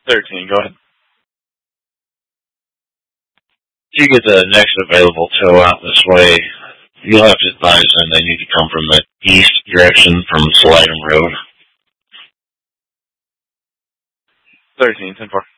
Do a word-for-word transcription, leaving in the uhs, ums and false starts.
thirteen, go ahead. If you get the next available tow out this way, you'll have to advise them they need to come from the east direction from Slidham Road. thirteen, ten four.